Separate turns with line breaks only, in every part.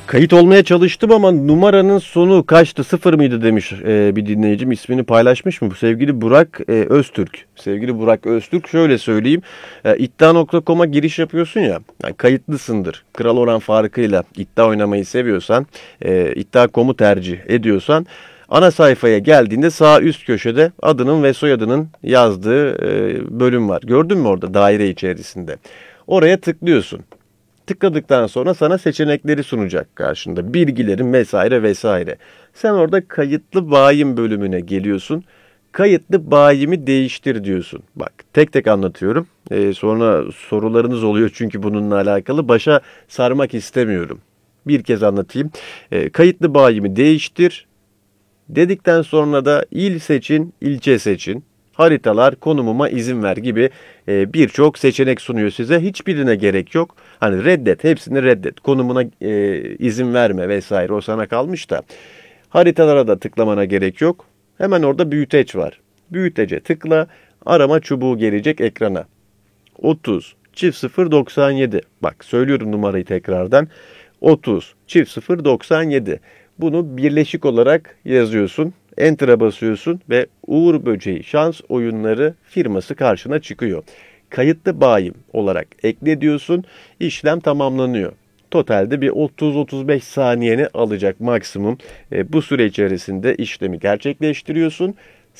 Kayıt olmaya çalıştım ama numaranın sonu kaçtı? Sıfır mıydı demiş bir dinleyicim. İsmini paylaşmış mı? Bu sevgili Burak Öztürk. Sevgili Burak Öztürk, şöyle söyleyeyim. İddia.com'a giriş yapıyorsun ya. Yani kayıtlısındır. Kral oran farkıyla iddia oynamayı seviyorsan, iddia.com'u tercih ediyorsan, ana sayfaya geldiğinde sağ üst köşede adının ve soyadının yazdığı bölüm var. Gördün mü orada daire içerisinde? Oraya tıklıyorsun. Tıkladıktan sonra sana seçenekleri sunacak karşında. Bilgilerin vesaire vesaire. Sen orada kayıtlı bayim bölümüne geliyorsun. Kayıtlı bayimi değiştir diyorsun. Bak, tek tek anlatıyorum. Sonra sorularınız oluyor çünkü bununla alakalı. Başa sarmak istemiyorum. Bir kez anlatayım. Kayıtlı bayimi değiştir dedikten sonra da il seçin, ilçe seçin. Haritalar, konumuma izin ver gibi birçok seçenek sunuyor size. Hiçbirine gerek yok. Hani reddet, hepsini reddet. Konumuna izin verme vesaire, o sana kalmış da. Haritalara da tıklamana gerek yok. Hemen orada büyüteç var. Büyütece tıkla, arama çubuğu gelecek ekrana. 30 çift 0 97. Bak, söylüyorum numarayı tekrardan. 30 çift 0 97. Bunu birleşik olarak yazıyorsun. Enter'a basıyorsun ve Uğur Böceği Şans Oyunları firması karşına çıkıyor. Kayıtlı bayim olarak ekle diyorsun. İşlem tamamlanıyor. Totalde bir 30-35 saniyeni alacak maksimum. Bu süre içerisinde işlemi gerçekleştiriyorsun.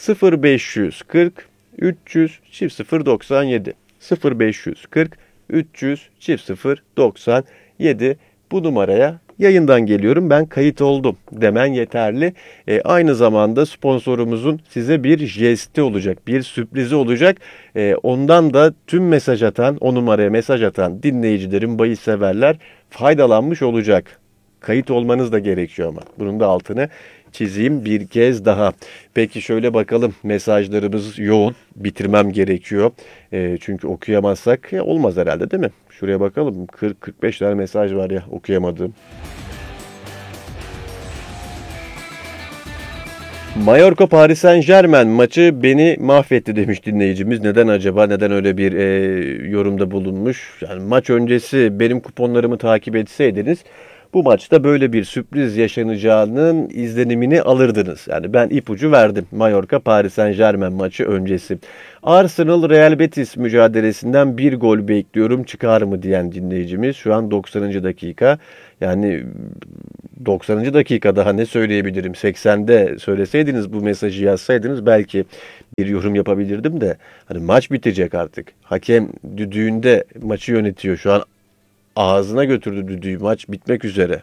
0540 300 çift 0 97. 0540 300 çift 0 97. Bu numaraya yayından geliyorum, ben kayıt oldum demen yeterli. Aynı zamanda sponsorumuzun size bir jesti olacak, bir sürprizi olacak. Ondan da tüm mesaj atan, o numaraya mesaj atan dinleyicilerin, bahis severler faydalanmış olacak. Kayıt olmanız da gerekiyor ama. Bunun da altını çizeyim bir kez daha. Peki şöyle bakalım, mesajlarımız yoğun. Bitirmem gerekiyor. Çünkü okuyamazsak olmaz herhalde, değil mi? Şuraya bakalım. 40-45 tane mesaj var ya okuyamadığım. Mallorca Paris Saint-Germain maçı beni mahvetti demiş dinleyicimiz. Neden acaba? Neden öyle bir yorumda bulunmuş? Yani maç öncesi benim kuponlarımı takip etseydiniz bu maçta böyle bir sürpriz yaşanacağının izlenimini alırdınız. Yani ben ipucu verdim. Mallorca Paris Saint-Germain maçı öncesi. Arsenal Real Betis mücadelesinden bir gol bekliyorum, çıkar mı diyen dinleyicimiz. Şu an 90. dakika. Yani 90. dakika, daha ne söyleyebilirim? 80'de söyleseydiniz, bu mesajı yazsaydınız belki bir yorum yapabilirdim de. Hani maç bitecek artık. Hakem düdüğünde maçı yönetiyor. Şu an ağzına götürdü düdüğü, maç bitmek üzere.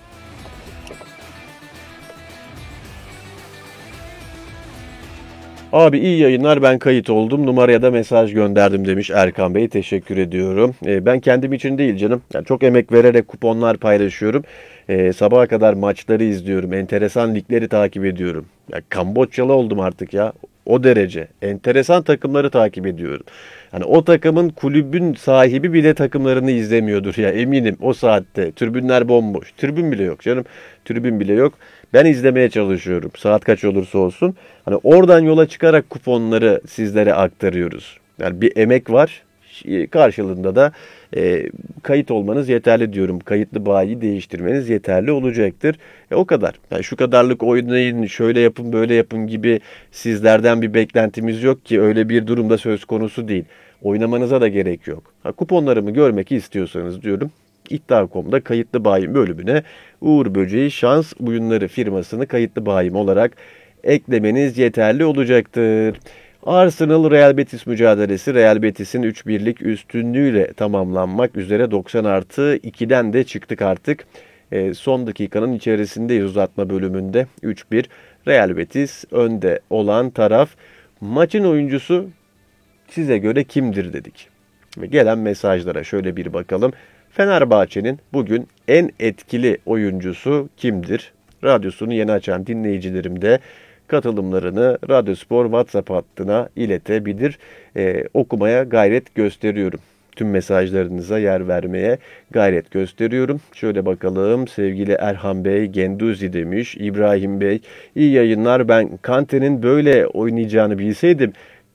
Abi iyi yayınlar, ben kayıt oldum, numaraya da mesaj gönderdim demiş Erkan Bey, teşekkür ediyorum. Ben kendim için değil canım, yani çok emek vererek kuponlar paylaşıyorum. Sabaha kadar maçları izliyorum, enteresan ligleri takip ediyorum. Ya, Kamboçyalı oldum artık ya, o derece enteresan takımları takip ediyorum. Hani o takımın kulübün sahibi bile takımlarını izlemiyordur ya, eminim o saatte. Tribünler bomboş, tribün bile yok canım, tribün bile yok. Ben izlemeye çalışıyorum, saat kaç olursa olsun. Hani oradan yola çıkarak kuponları sizlere aktarıyoruz. Yani bir emek var. Karşılığında da kayıt olmanız yeterli diyorum. Kayıtlı bayi değiştirmeniz yeterli olacaktır. O kadar. Yani şu kadarlık oynayın, şöyle yapın, böyle yapın gibi sizlerden bir beklentimiz yok ki, öyle bir durumda söz konusu değil. Oynamanıza da gerek yok. Kuponlarımı görmek istiyorsanız diyorum, İddia.com'da kayıtlı bayim bölümüne Uğur Böceği Şans Oyunları firmasını kayıtlı bayim olarak eklemeniz yeterli olacaktır. Arsenal Real Betis mücadelesi, Real Betis'in 3-1'lik üstünlüğüyle tamamlanmak üzere. 90+2'den de çıktık artık. Son dakikanın içerisindeyiz, uzatma bölümünde 3-1. Real Betis önde olan taraf. Maçın oyuncusu size göre kimdir dedik. Ve gelen mesajlara şöyle bir bakalım. Fenerbahçe'nin bugün en etkili oyuncusu kimdir? Radyosunu yeni açan dinleyicilerim de katılımlarını Radyospor WhatsApp hattına iletebilir. Okumaya gayret gösteriyorum. Tüm mesajlarınıza yer vermeye gayret gösteriyorum. Şöyle bakalım, sevgili Erhan Bey, Genduzi demiş. İbrahim Bey, iyi yayınlar, ben Kante'nin böyle oynayacağını bilseydim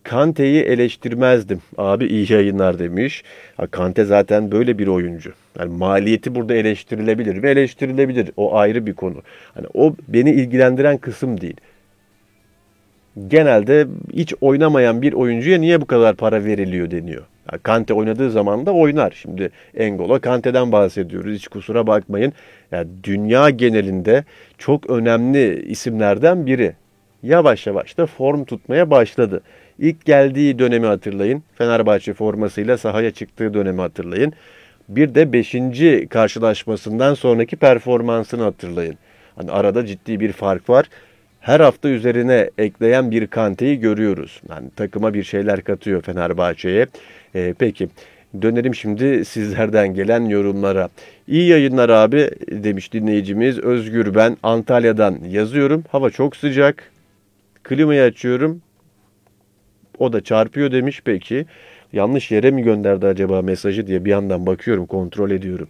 Kante'yi eleştirmezdim. Abi iyi yayınlar demiş. Ha, Kante zaten böyle bir oyuncu. Yani maliyeti burada eleştirilebilir ve eleştirilebilir. O ayrı bir konu. Hani o beni ilgilendiren kısım değil. Genelde hiç oynamayan bir oyuncuya niye bu kadar para veriliyor deniyor. Ya Kante oynadığı zaman da oynar. Şimdi N'Golo Kante'den bahsediyoruz. Hiç kusura bakmayın. Yani dünya genelinde çok önemli isimlerden biri. Yavaş yavaş da form tutmaya başladı. İlk geldiği dönemi hatırlayın. Fenerbahçe formasıyla sahaya çıktığı dönemi hatırlayın. Bir de beşinci karşılaşmasından sonraki performansını hatırlayın. Hani arada ciddi bir fark var. Her hafta üzerine ekleyen bir Kante'yi görüyoruz. Yani takıma bir şeyler katıyor Fenerbahçe'ye. Peki dönelim şimdi sizlerden gelen yorumlara. İyi yayınlar abi demiş dinleyicimiz. Özgür ben Antalya'dan yazıyorum. Hava çok sıcak. Klimayı açıyorum. O da çarpıyor demiş peki. Yanlış yere mi gönderdi acaba mesajı diye bir yandan bakıyorum, kontrol ediyorum.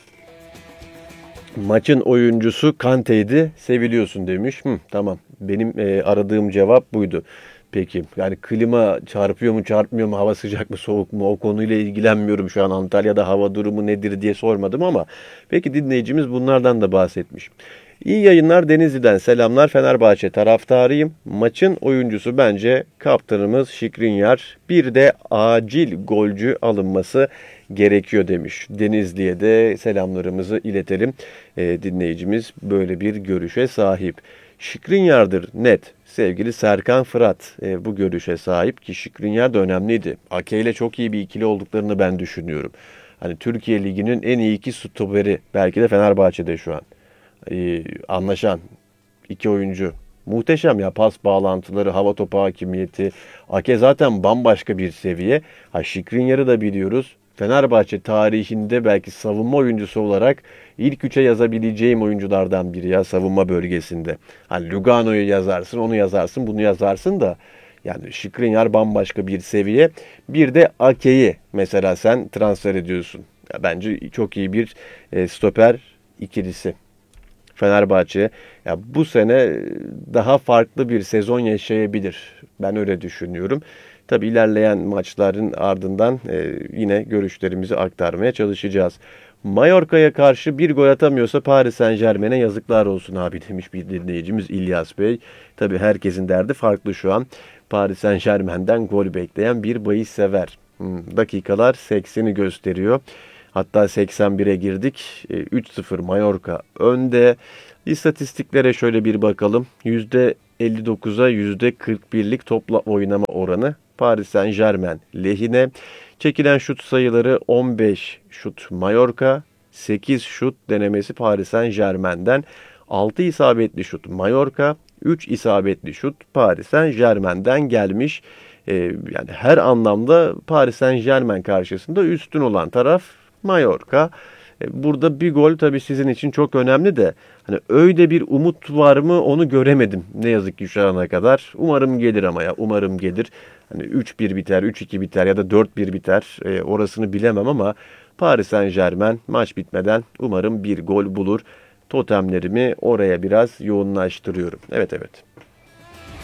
Maçın oyuncusu Kante'ydi, seviliyorsun demiş. Tamam, benim aradığım cevap buydu. Peki yani klima çarpıyor mu çarpmıyor mu, hava sıcak mı soğuk mu, o konuyla ilgilenmiyorum şu an. Antalya'da hava durumu nedir diye sormadım ama peki dinleyicimiz bunlardan da bahsetmiş. İyi yayınlar, Denizli'den selamlar, Fenerbahçe taraftarıyım. Maçın oyuncusu bence kaptanımız Skriniar. Bir de acil golcü alınması gerekiyor demiş. Denizli'ye de selamlarımızı iletelim. Dinleyicimiz böyle bir görüşe sahip. Skriniar'dır net. Sevgili Serkan Fırat bu görüşe sahip ki Skriniar da önemliydi. Ake ile çok iyi bir ikili olduklarını ben düşünüyorum. Hani Türkiye Ligi'nin en iyi iki stoperi belki de Fenerbahçe'de şu an. Anlaşan iki oyuncu. Muhteşem ya, pas bağlantıları, hava topu hakimiyeti. Ake zaten bambaşka bir seviye. Skriniar'ı da biliyoruz. Fenerbahçe tarihinde belki savunma oyuncusu olarak ilk üçe yazabileceğim oyunculardan biri ya savunma bölgesinde. Hani Lugano'yu yazarsın, onu yazarsın, bunu yazarsın da yani Skriniar bambaşka bir seviye. Bir de Ake'yi mesela sen transfer ediyorsun. Ya bence çok iyi bir stoper ikilisi. Fenerbahçe ya bu sene daha farklı bir sezon yaşayabilir. Ben öyle düşünüyorum. Tabii ilerleyen maçların ardından yine görüşlerimizi aktarmaya çalışacağız. Mallorca'ya karşı bir gol atamıyorsa Paris Saint-Germain'e yazıklar olsun abi demiş bir dinleyicimiz İlyas Bey. Tabii herkesin derdi farklı şu an. Paris Saint-Germain'den gol bekleyen bir bahis sever. Dakikalar 80'i gösteriyor. Hatta 81'e girdik. 3-0 Mallorca önde. İstatistiklere şöyle bir bakalım. %59'a %41'lik topla oynama oranı Paris Saint-Germain lehine. Çekilen şut sayıları 15 şut Mallorca, 8 şut denemesi Paris Saint-Germain'den, 6 isabetli şut Mallorca, 3 isabetli şut Paris Saint-Germain'den gelmiş. Yani her anlamda Paris Saint-Germain karşısında üstün olan taraf Mallorca. Burada bir gol tabii sizin için çok önemli de hani öyle bir umut var mı onu göremedim ne yazık ki şu ana kadar. Umarım gelir ama ya umarım gelir. Hani 3-1 biter, 3-2 biter ya da 4-1 biter. Orasını bilemem ama Paris Saint-Germain maç bitmeden umarım bir gol bulur. Totemlerimi oraya biraz yoğunlaştırıyorum. Evet.